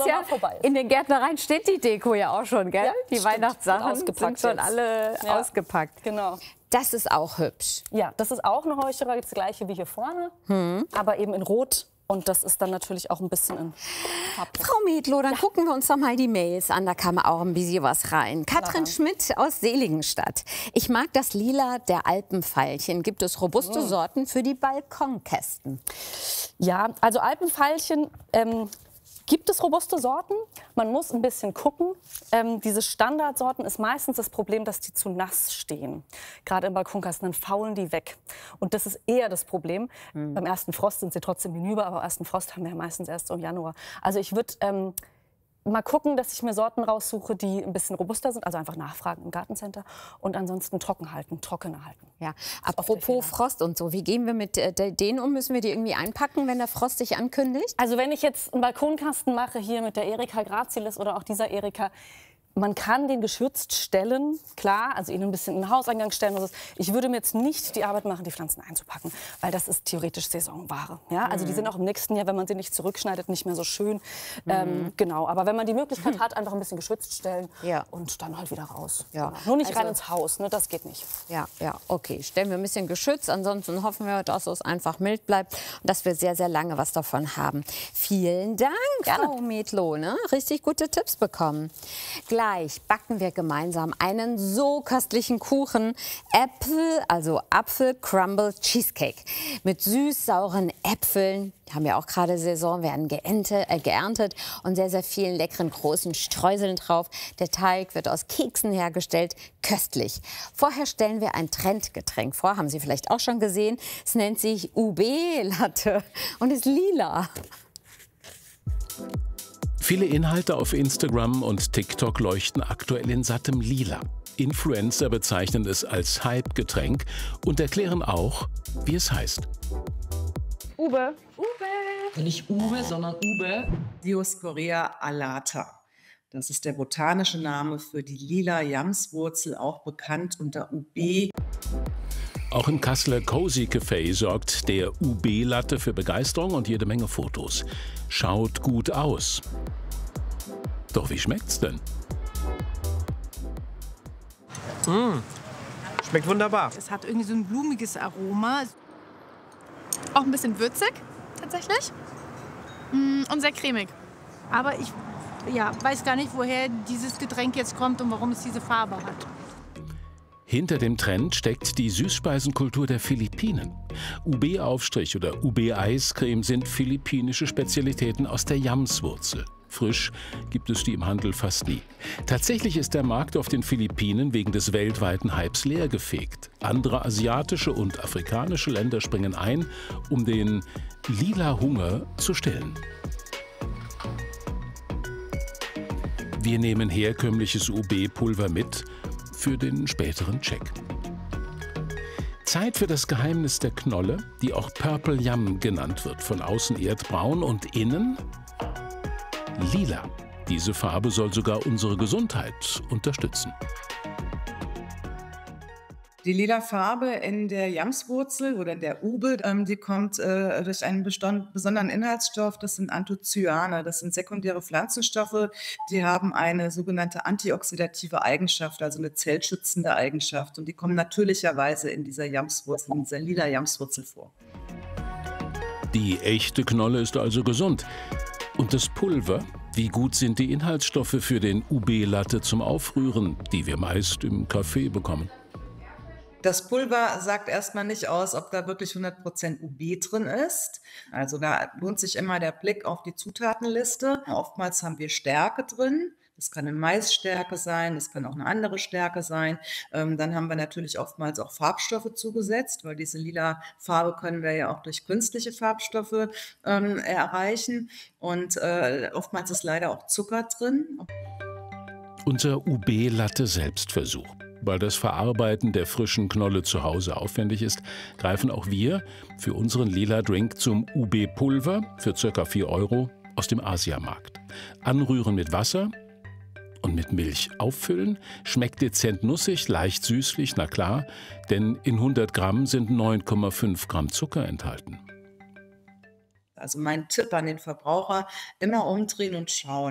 ja vorbei ist. In den Gärtnereien steht die Deko ja auch schon, gell? Ja, die stimmt. Weihnachtssachen Sind sind schon jetzt. alle ausgepackt. Genau. Das ist auch hübsch. Ja, das ist auch eine Heuschere, das gleiche wie hier vorne, aber eben in Rot. Und das ist dann natürlich auch ein bisschen in Farbton. Frau Medlow, dann gucken wir uns doch mal die Mails an. Da kam auch ein bisschen was rein. Katrin Schmidt aus Seligenstadt. Ich mag das Lila der Alpenveilchen. Gibt es robuste Sorten für die Balkonkästen? Ja, also Alpenveilchen gibt es robuste Sorten. Man muss ein bisschen gucken. Diese Standardsorten ist meistens das Problem, dass die zu nass stehen. Gerade im Balkonkasten, dann faulen die weg. Und das ist eher das Problem. Beim ersten Frost sind sie trotzdem hinüber, aber ersten Frost haben wir ja meistens erst so im Januar. Also ich würde mal gucken, dass ich mir Sorten raussuche, die ein bisschen robuster sind. Also einfach nachfragen im Gartencenter und ansonsten trockener halten. Ja. Apropos Frost und so, wie gehen wir mit denen um? Müssen wir die irgendwie einpacken, wenn der Frost sich ankündigt? Also wenn ich jetzt einen Balkonkasten mache, hier mit der Erika Gracilis oder auch dieser Erika, man kann den geschützt stellen, klar, also ihn ein bisschen in den Hauseingang stellen. Oder so. Ich würde mir jetzt nicht die Arbeit machen, die Pflanzen einzupacken, weil das ist theoretisch Saisonware. Ja? Also die sind auch im nächsten Jahr, wenn man sie nicht zurückschneidet, nicht mehr so schön. Genau, aber wenn man die Möglichkeit hat, einfach ein bisschen geschützt stellen und dann halt wieder raus. Ja. Genau. Nur nicht Also rein ins Haus, ne? Das geht nicht. Ja, okay. Stellen wir ein bisschen geschützt. Ansonsten hoffen wir, dass es einfach mild bleibt und dass wir sehr, sehr lange was davon haben. Vielen Dank, Frau Medlow. Ne? Richtig gute Tipps bekommen. Gleich backen wir gemeinsam einen so köstlichen Kuchen. Apfel-Crumble Cheesecake. Mit süß-sauren Äpfeln. Die haben ja auch gerade Saison, werden geerntet und sehr, sehr vielen leckeren großen Streuseln drauf. Der Teig wird aus Keksen hergestellt. Köstlich. Vorher stellen wir ein Trendgetränk vor. Haben Sie vielleicht auch schon gesehen. Es nennt sich UB-Latte und ist lila. Viele Inhalte auf Instagram und TikTok leuchten aktuell in sattem Lila. Influencer bezeichnen es als Hype-Getränk und erklären auch, wie es heißt. Ube. Nicht Uwe, sondern Ube. Dioskorea alata. Das ist der botanische Name für die lila Jamswurzel, auch bekannt unter UB. Auch im Kasseler Cozy Café sorgt der UB-Latte für Begeisterung und jede Menge Fotos. Schaut gut aus. Doch wie schmeckt's denn? Schmeckt wunderbar. Es hat irgendwie so ein blumiges Aroma. Auch ein bisschen würzig, tatsächlich. Und sehr cremig. Aber ich weiß gar nicht, woher dieses Getränk jetzt kommt und warum es diese Farbe hat. Hinter dem Trend steckt die Süßspeisenkultur der Philippinen. UB-Aufstrich oder UB-Eiscreme sind philippinische Spezialitäten aus der Jamswurzel. Frisch gibt es die im Handel fast nie. Tatsächlich ist der Markt auf den Philippinen wegen des weltweiten Hypes leergefegt. Andere asiatische und afrikanische Länder springen ein, um den lila Hunger zu stillen. Wir nehmen herkömmliches UB-Pulver mit für den späteren Check. Zeit für das Geheimnis der Knolle, die auch Purple Yam genannt wird. Von außen erdbraun und innen lila. Diese Farbe soll sogar unsere Gesundheit unterstützen. Die lila Farbe in der Jamswurzel oder der Ube, die kommt durch einen besonderen Inhaltsstoff, das sind Anthocyane, das sind sekundäre Pflanzenstoffe, die haben eine sogenannte antioxidative Eigenschaft, also eine zellschützende Eigenschaft und die kommen natürlicherweise in dieser Jamswurzel, in dieser lila Jamswurzel vor. Die echte Knolle ist also gesund. Und das Pulver? Wie gut sind die Inhaltsstoffe für den UB-Latte zum Aufrühren, die wir meist im Café bekommen? Das Pulver sagt erstmal nicht aus, ob da wirklich 100% UB drin ist. Also da lohnt sich immer der Blick auf die Zutatenliste. Oftmals haben wir Stärke drin. Das kann eine Maisstärke sein, das kann auch eine andere Stärke sein. Dann haben wir natürlich oftmals auch Farbstoffe zugesetzt, weil diese lila Farbe können wir ja auch durch künstliche Farbstoffe erreichen. Und oftmals ist leider auch Zucker drin. Unser UB-Latte-Selbstversuch. Weil das Verarbeiten der frischen Knolle zu Hause aufwendig ist, greifen auch wir für unseren lila Drink zum UB-Pulver für ca. 4 € aus dem Asiamarkt. Anrühren mit Wasser und mit Milch auffüllen. Schmeckt dezent nussig, leicht süßlich, na klar, denn in 100 Gramm sind 9,5 Gramm Zucker enthalten. Also mein Tipp an den Verbraucher, immer umdrehen und schauen.